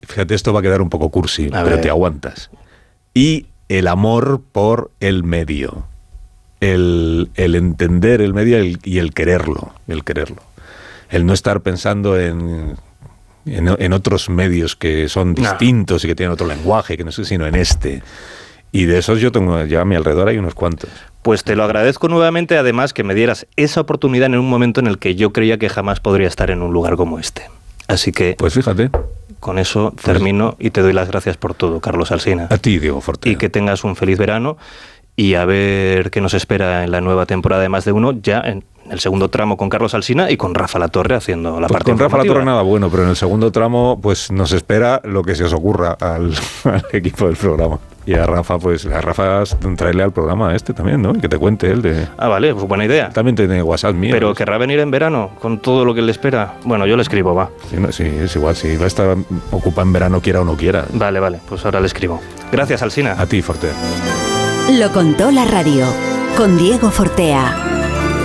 Fíjate, esto va a quedar un poco cursi, A pero ver. te aguantas. Y el amor por el medio. El entender el medio y el quererlo. El no estar pensando en otros medios que son distintos y que tienen otro lenguaje, que no sé, sino en este. Y de esos yo tengo ya a mi alrededor hay unos cuantos. Pues te lo agradezco nuevamente, además que me dieras esa oportunidad en un momento en el que yo creía que jamás podría estar en un lugar como este. Así que, pues fíjate, con eso termino y te doy las gracias por todo, Carlos Alsina. A ti, Diego Fortea. Y que tengas un feliz verano y a ver qué nos espera en la nueva temporada de Más de Uno, ya en el segundo tramo con Carlos Alsina y con Rafa Latorre haciendo la parte con Rafa informativa. Latorre nada bueno, pero en el segundo tramo pues nos espera lo que se os ocurra al equipo del programa. Y a Rafa, pues a Rafa traerle al programa este también, ¿no? Y que te cuente él de... Ah, vale, pues buena idea. También tiene WhatsApp mío. Pero querrá venir en verano con todo lo que le espera. Bueno, yo le escribo, va. Sí, no, sí, es igual, si va a estar ocupada en verano, quiera o no quiera. Vale, pues ahora le escribo. Gracias, Alsina. A ti, Fortea. Lo contó la radio, con Diego Fortea.